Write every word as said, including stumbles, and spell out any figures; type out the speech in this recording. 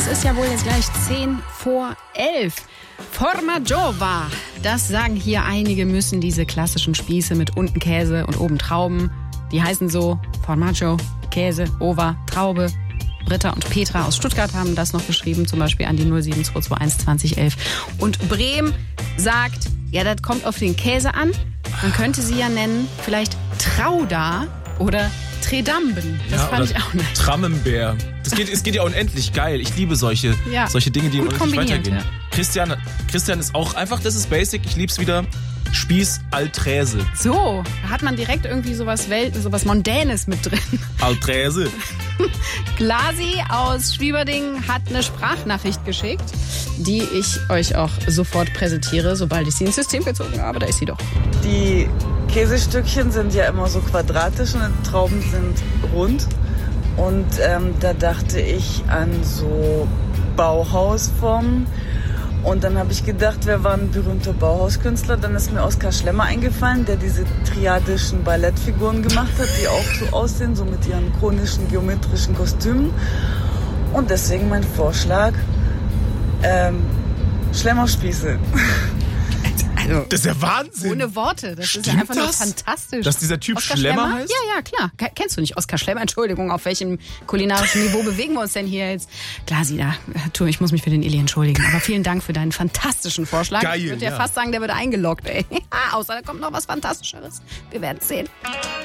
Es ist ja wohl jetzt gleich zehn vor elf. Formaggio-va, das sagen hier einige, müssen diese klassischen Spieße mit unten Käse und oben Trauben. Die heißen so Formaggio, Käse, Ova, Traube. Britta und Petra aus Stuttgart haben das noch geschrieben, zum Beispiel an die null sieben zwei zwei eins zwanzig elf. Und Brehm sagt, ja, das kommt auf den Käse an. Man könnte sie ja nennen, vielleicht Trauda oder Tredamben. Das ja, fand ich auch nett. Trammenbär. Das geht, es geht ja unendlich geil. Ich liebe solche, ja. solche Dinge, die unendlich weitergehen. Ja. Christian, Christian ist auch einfach, das ist basic, ich lieb's wieder. Spieß Alträse. So, da hat man direkt irgendwie sowas Welt, sowas Mondänes mit drin. Alträse. Glasi aus Schwieberding hat eine Sprachnachricht geschickt, die ich euch auch sofort präsentiere, sobald ich sie ins System gezogen habe. Da ist sie doch. Die Käsestückchen sind ja immer so quadratisch und die Trauben sind rund. Und ähm, da dachte ich an so Bauhausformen. Und dann habe ich gedacht, wer war ein berühmter Bauhauskünstler? Dann ist mir Oskar Schlemmer eingefallen, der diese triadischen Ballettfiguren gemacht hat, die auch so aussehen, so mit ihren konischen, geometrischen Kostümen. Und deswegen mein Vorschlag, ähm, Schlemmerspieße. Also, das ist ja Wahnsinn. Ohne Worte. Das Stimmt ist ja einfach das? nur fantastisch. Dass dieser Typ Oskar Schlemmer, Schlemmer heißt? Ja, ja, klar. Ke- Kennst du nicht Oskar Schlemmer? Entschuldigung, auf welchem kulinarischen Niveau bewegen wir uns denn hier jetzt? Glasi, da, tu, ich muss mich für den Illy entschuldigen. Aber vielen Dank für deinen fantastischen Vorschlag. Geil, ich würde ja, ja fast sagen, der wird eingeloggt, ey. Außer da kommt noch was Fantastischeres. Wir werden sehen.